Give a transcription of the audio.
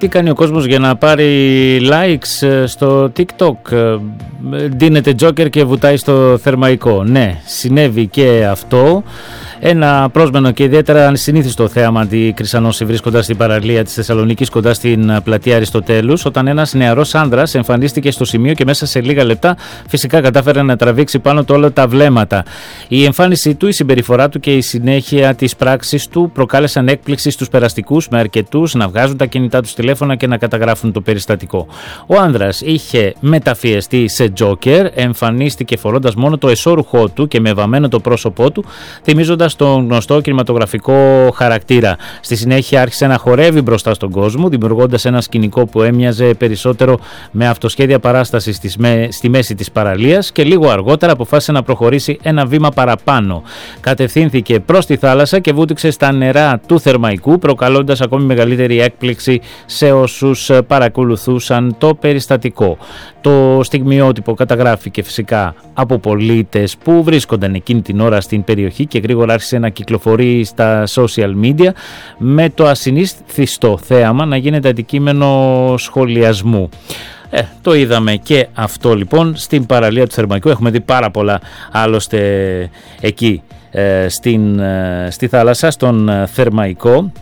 Τι κάνει ο κόσμος για να πάρει likes στο TikTok? Ντύνεται Τζόκερ και βουτάει στο Θερμαϊκό. Ναι, συνέβη και αυτό. Ένα πρόσμενο και ιδιαίτερα ανσυνήθιστο θέαμα αντικρισανώσει βρίσκοντας στην παραλία της Θεσσαλονίκης κοντά στην πλατεία Αριστοτέλους, όταν ένας νεαρός άνδρας εμφανίστηκε στο σημείο και μέσα σε λίγα λεπτά φυσικά κατάφερε να τραβήξει πάνω του όλα τα βλέμματα. Η εμφάνισή του, η συμπεριφορά του και η συνέχεια της πράξης του προκάλεσαν έκπληξη στους περαστικούς, με αρκετούς να βγάζουν τα κινητά τους τηλέφωνα και να καταγράφουν το περιστατικό. Ο άνδρας είχε μεταφιεστεί σε Τζόκερ, εμφανίστηκε φορώντας μόνο το εσώρουχό του και με βαμμένο το πρόσωπό του, θυμίζοντας τον γνωστό κινηματογραφικό χαρακτήρα. Στη συνέχεια άρχισε να χορεύει μπροστά στον κόσμο, δημιουργώντας ένα σκηνικό που έμοιαζε περισσότερο με αυτοσχέδια παράσταση στη μέση της παραλίας, και λίγο αργότερα αποφάσισε να προχωρήσει ένα βήμα παραπάνω. Κατευθύνθηκε προς τη θάλασσα και βούτυξε στα νερά του Θερμαϊκού, προκαλώντας ακόμη μεγαλύτερη έκπληξη σε όσους παρακολουθούσαν το περιστατικό. Το στιγμιότυπο καταγράφηκε φυσικά από πολίτες που βρίσκονταν εκείνη την ώρα στην περιοχή και γρήγορα άρχισε να κυκλοφορεί στα social media, με το ασυνήθιστο θέαμα να γίνεται αντικείμενο σχολιασμού. Το είδαμε και αυτό λοιπόν στην παραλία του Θερμαϊκού. Έχουμε δει πάρα πολλά άλλωστε εκεί στη θάλασσα, στον Θερμαϊκό.